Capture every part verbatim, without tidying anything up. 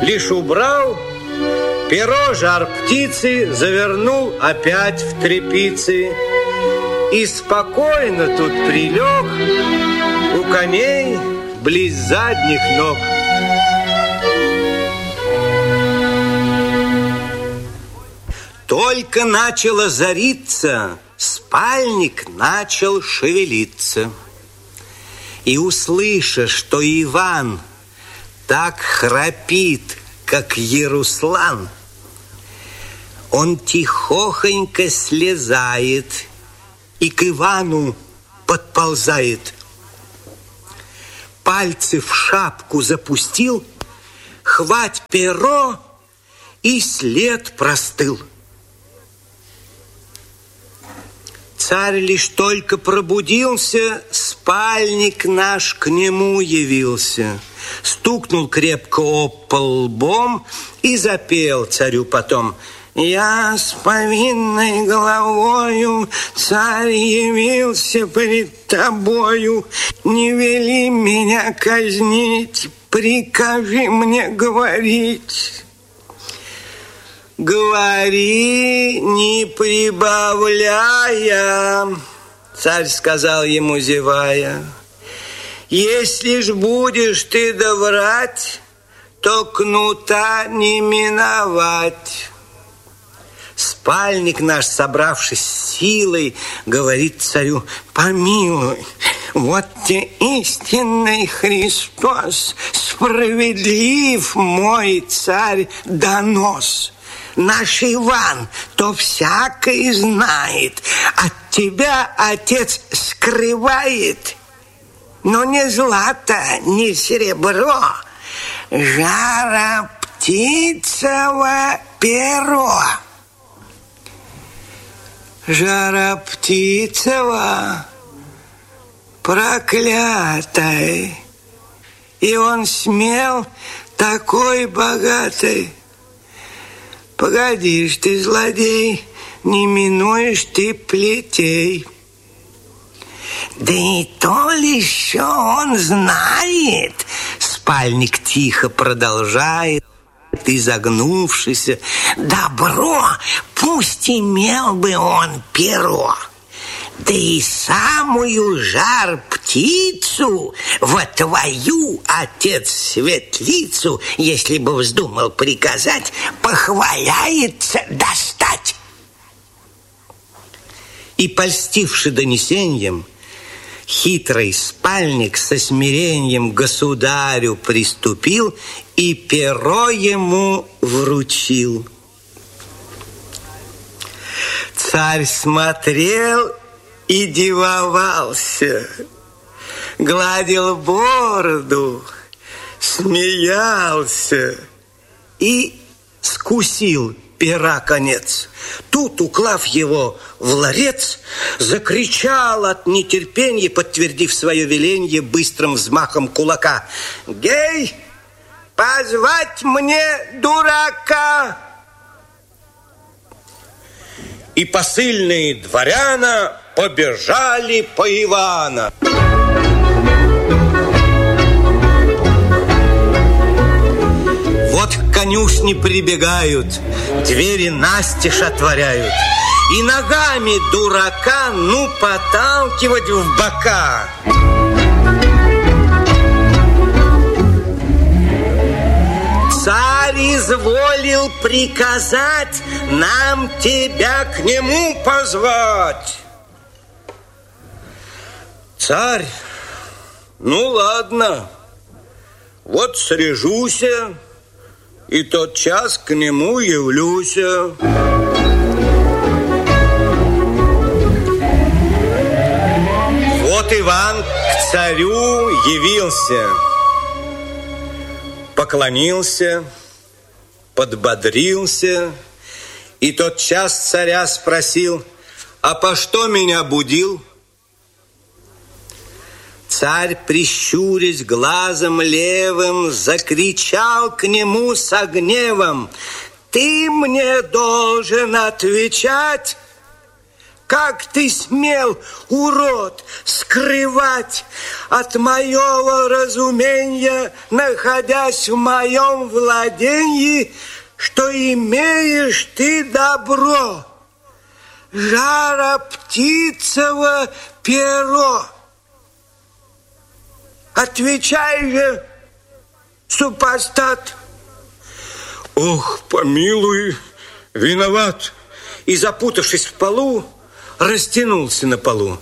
лишь убрал перо жар-птицы, завернул опять в тряпицы и спокойно тут прилег у коней близ задних ног. Только начало зариться, спальник начал шевелиться. И, услыша, что Иван так храпит, как Еруслан, он тихохонько слезает и к Ивану подползает. Пальцы в шапку запустил, хвать перо, и след простыл. Царь лишь только пробудился, спальник наш к нему явился. Стукнул крепко об пол лбом и запел царю потом: «Я с повинной головою, царь, явился пред тобою. Не вели меня казнить, прикажи мне говорить». «Говори, не прибавляя», — царь сказал ему, зевая. «Если ж будешь ты доврать, то кнута не миновать». Спальник наш, собравшись силой, говорит царю: «Помилуй, вот те истинный Христос, справедлив мой царь донос. Наш Иван то всякий знает, от тебя отец скрывает, но не злато, не серебро, жар-птицево перо». Жар-птицево, проклятой, и он смел такой богатый. Погодишь ты, злодей, не минуешь ты плетей. Да и то ли еще он знает, спальник тихо продолжает, изогнувшийся: добро, пусть имел бы он перо, да и самую жар-птицу во твою, отец, светлицу, если бы вздумал приказать, похваляется достать. И, польстивши донесеньем, хитрый спальник со смирением к государю приступил и перо ему вручил. Царь смотрел и дивовался, гладил бороду, смеялся и скусил пера конец. Тут, уклав его в ларец, закричал от нетерпения, подтвердив свое веленье быстрым взмахом кулака: «Гей, позвать мне дурака!» И посыльные дворяна побежали по Ивана. Вот к конюшне прибегают, двери настежь отворяют, и ногами дурака ну поталкивать в бока. Царь изволил приказать нам тебя к нему позвать. Царь: ну ладно, вот срежуся и тотчас к нему явлюся. Вот Иван к царю явился, поклонился, подбодрился и тотчас царя спросил: а по что меня будил? Царь, прищурясь глазом левым, закричал к нему со гневом: ты мне должен отвечать, как ты смел, урод, скрывать от моего разумения, находясь в моем владении, что имеешь ты добро, жароптицево перо? Отвечай же, супостат. Ох, помилуй, виноват. И, запутавшись в полу, растянулся на полу.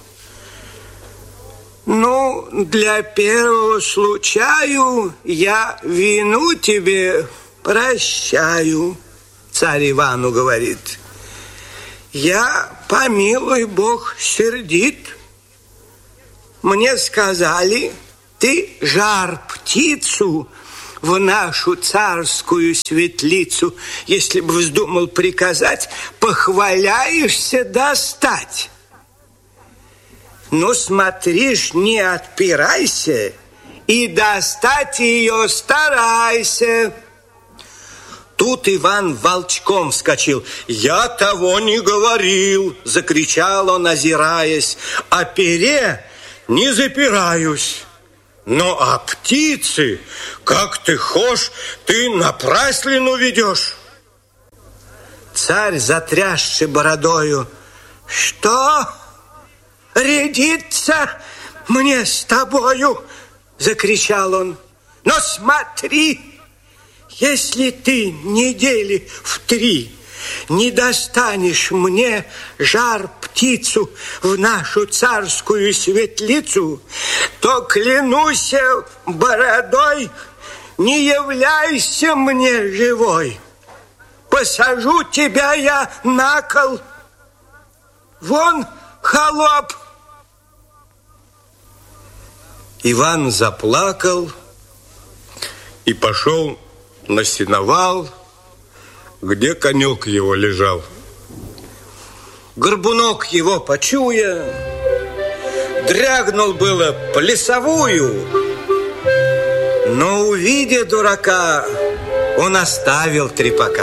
Ну, для первого случаю я вину тебе прощаю, царь Ивану говорит. Я, помилуй Бог, сердит. Мне сказали, ты жар-птицу в нашу царскую светлицу, если бы вздумал приказать, похваляешься достать. Ну, смотришь, не отпирайся, и достать ее старайся. Тут Иван волчком вскочил. «Я того не говорил!» — закричал он, озираясь. «О пере не запираюсь. Но о птице, как ты хошь, ты напраслину ведешь». Царь, затрясший бородою: «Что? Рядиться мне с тобою?» — закричал он. «Но смотри, если ты недели в три не достанешь мне жар-птицу в нашу царскую светлицу, то, клянусь бородой, не являйся мне живой. Посажу тебя я на кол. Вон, холоп!» Иван заплакал и пошел на сеновал, где конек его лежал. Горбунок его почуя, дрягнул было плясовую, но, увидя дурака, он оставил трепака.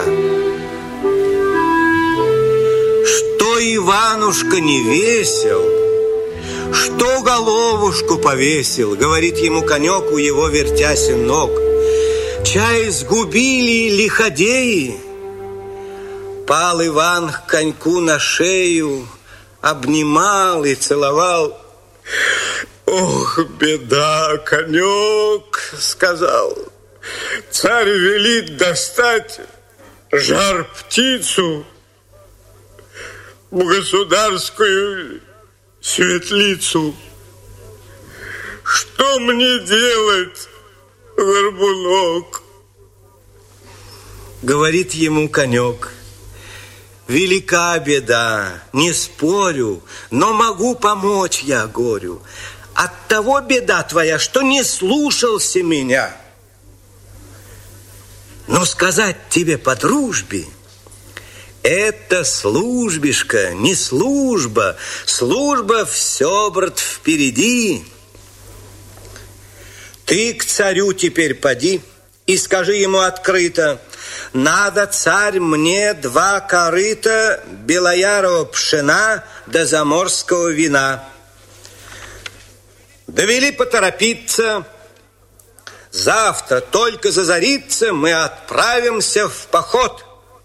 Что Иванушка не весел, что головушку повесил, говорит ему конек, у его вертяся ног. Чай сгубили лиходеи. Пал Иван к коньку на шею, обнимал и целовал. «Ох, беда, конек!» — сказал. «Царь велит достать жар-птицу в государскую светлицу. Что мне делать, горбунок?» Говорит ему конек: «Велика беда, не спорю, но могу помочь я горю. Оттого беда твоя, что не слушался меня. Но сказать тебе по дружбе, это службишка, не служба, служба все, брат, впереди. Ты к царю теперь поди и скажи ему открыто: надо, царь, мне два корыта белоярого пшена да заморского вина. Довели поторопиться. Завтра только зазарится, мы отправимся в поход».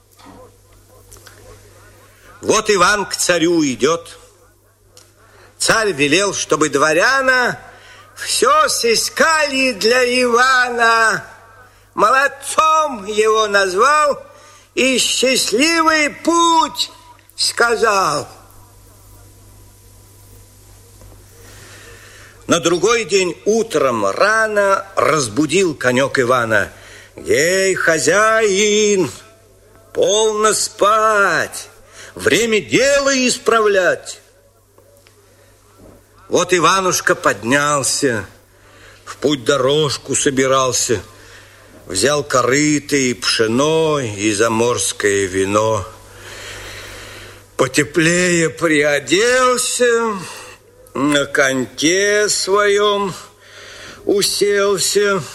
Вот Иван к царю идет. Царь велел, чтобы дворяна все сыскали для Ивана. Молодцом его назвал и счастливый путь сказал. На другой день утром рано разбудил конек Ивана. «Ей, хозяин, полно спать, время дело исправлять». Вот Иванушка поднялся, в путь дорожку собирался, взял корыто и пшено, и заморское вино. Потеплее приоделся, на коньке своем уселся,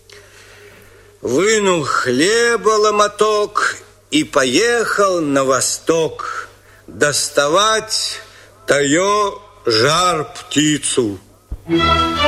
вынул хлеба ломоток и поехал на восток доставать Тое жар птицу.